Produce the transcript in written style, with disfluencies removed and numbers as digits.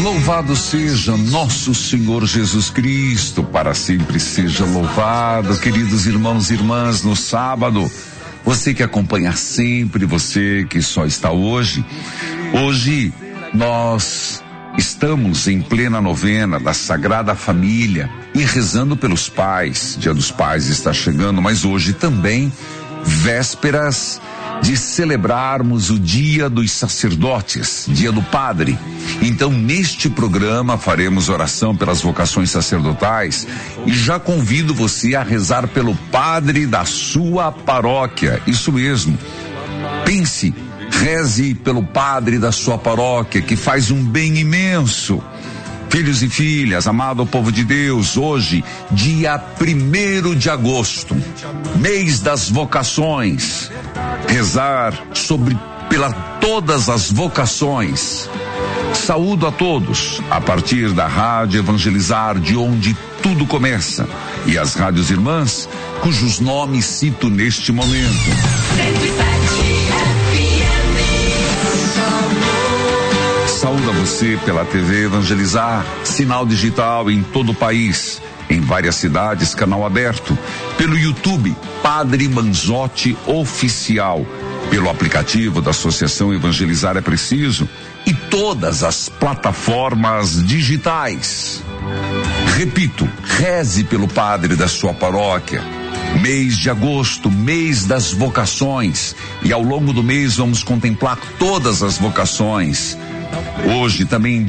Louvado seja nosso Senhor Jesus Cristo, para sempre seja louvado. Queridos irmãos e irmãs, no sábado, você que acompanha sempre, você que só está hoje nós estamos em plena novena da Sagrada Família e rezando pelos pais. Dia dos Pais está chegando, mas hoje também vésperas de celebrarmos o Dia dos Sacerdotes, Dia do Padre. Então, neste programa faremos oração pelas vocações sacerdotais e já convido você a rezar pelo padre da sua paróquia. Isso mesmo. Pense, reze pelo padre da sua paróquia, que faz um bem imenso. Filhos e filhas, amado povo de Deus, hoje, dia 1º de agosto, mês das vocações, rezar pela todas as vocações. Saúdo a todos, a partir da Rádio Evangelizar, de onde tudo começa, e as rádios irmãs, cujos nomes cito neste momento. Saúdo a você pela TV Evangelizar, sinal digital em todo o país, em várias cidades, canal aberto, pelo YouTube, Padre Manzotti Oficial, pelo aplicativo da Associação Evangelizar é Preciso e todas as plataformas digitais. Repito, reze pelo padre da sua paróquia. Mês de agosto, mês das vocações, e ao longo do mês vamos contemplar todas as vocações. Hoje também